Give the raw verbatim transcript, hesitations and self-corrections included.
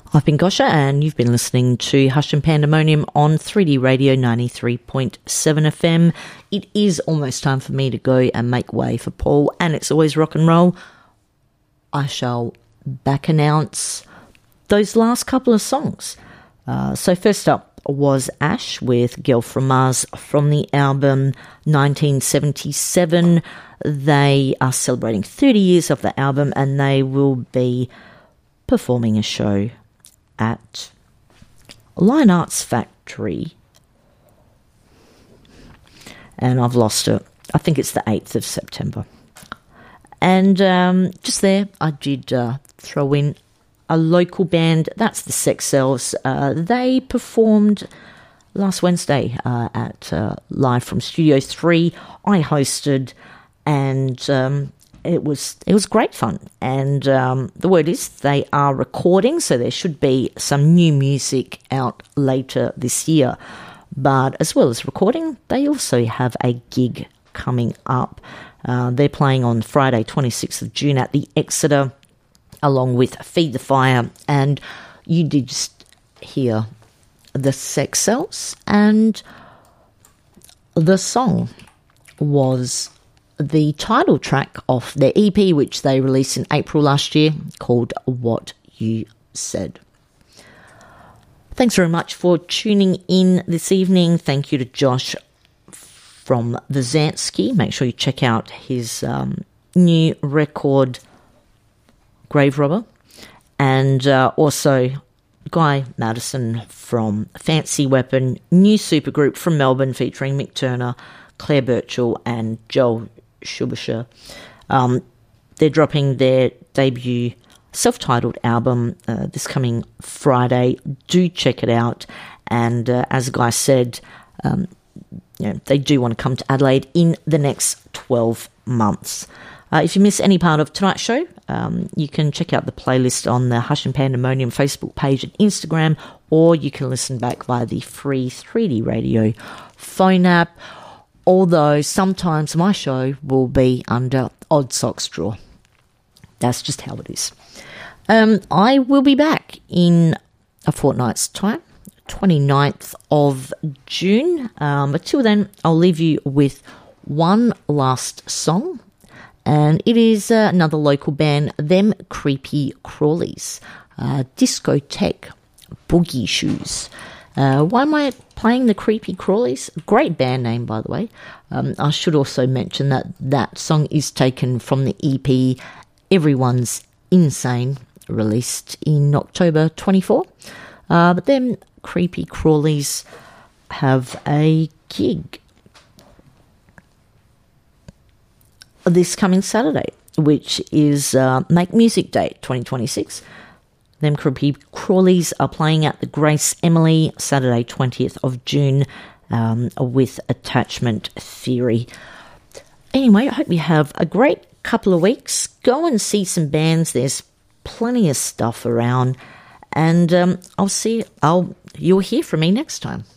I've been Gosha, and you've been listening to Hush and Pandemonium on three D Radio ninety-three point seven F M. It is almost time for me to go and make way for Paul, and it's always rock and roll. I shall back announce those last couple of songs. Uh, so first up was Ash with Girl from Mars from the album nineteen seventy-seven. They are celebrating thirty years of the album, and they will be performing a show at Line Arts Factory, and I've lost it. I think it's the eighth of September. And um, just there, I did uh, throw in a local band. That's the Sex Cells. Uh, they performed last Wednesday uh, at uh, Live from Studio three. I hosted, and um, it was it was great fun. And um, the word is they are recording, so there should be some new music out later this year. But as well as recording, they also have a gig coming up. Uh, they're playing on Friday, twenty-sixth of June at the Exeter, along with Feed the Fire. And you did just hear the Sex Cells, and the song was the title track of their E P, which they released in April last year, called What You Said. Thanks very much for tuning in this evening. Thank you to Josh from the Zansky. Make sure you check out his um, new record, Grave Robber. And uh, also Guy Madison from Fancy Weapon, new supergroup from Melbourne featuring Mick Turner, Claire Birchall and Joel Shubisher. Um, they're dropping their debut self-titled album uh, this coming Friday. Do check it out. And uh, as Guy said, um, you know, they do want to come to Adelaide in the next twelve months. Uh, if you miss any part of tonight's show, um, you can check out the playlist on the Hush and Pandemonium Facebook page and Instagram, or you can listen back via the free three D Radio phone app, although sometimes my show will be under Odd Socks Drawer. That's just how it is. Um, I will be back in a fortnight's time, twenty-ninth of June. Um, but till then, I'll leave you with one last song, and it is uh, another local band, Them Creepy Crawlies, uh, Discotheque Boogie Shoes. Uh, why am I playing the Creepy Crawlies? Great band name, by the way. Um, I should also mention that that song is taken from the E P Everyone's Insane, released in October twenty-fourth. Uh, but then Creepy Crawlies have a gig this coming Saturday, which is uh, Make Music Day twenty twenty-six. Them Creepy Crawlies are playing at the Grace Emily Saturday twentieth of June um, with Attachment Theory. Anyway, I hope you have a great couple of weeks. Go and see some bands. There's plenty of stuff around, and um, I'll see. I'll you'll hear from me next time.